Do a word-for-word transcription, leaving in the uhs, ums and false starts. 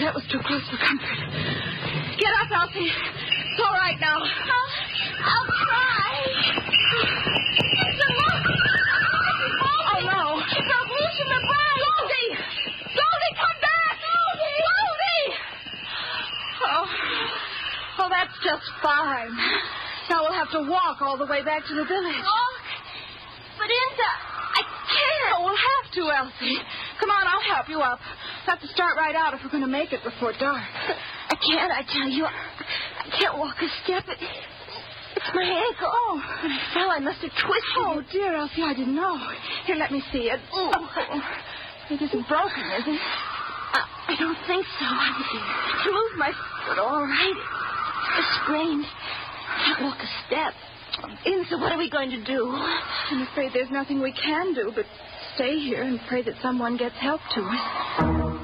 that was too close for comfort. Get up, Elsie. It's all right now. I'll, I'll try. Oh, no. She broke loose from the bride. Goldie! Goldie, come back! Goldie! Goldie! Oh, oh, that's just fine. Now we'll have to walk all the way back to the village. Oh, but Inza, I can't. Oh, we'll have to, Elsie. Come on, I'll help you up. We'll have to start right out if we're going to make it before dark. I can't, I tell you. I can't walk a step. It, it's my ankle. Oh. When I fell, I must have twisted Oh, it. dear, Elsie, I didn't know. Here, let me see it. Oh. It isn't broken, is it? I, I don't think so. I can move my foot all right. It's sprained. I can't walk a step. Inza, what are we going to do? I'm afraid there's nothing we can do but stay here and pray that someone gets help to us.